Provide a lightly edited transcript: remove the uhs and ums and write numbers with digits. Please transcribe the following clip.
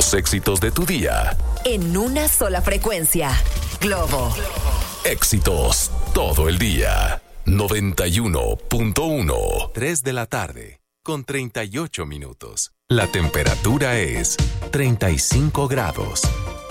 Los éxitos de tu día. En una sola frecuencia. Globo. Éxitos todo el día. 91.1. 3 de la tarde, con 38 minutos. La temperatura es 35 grados.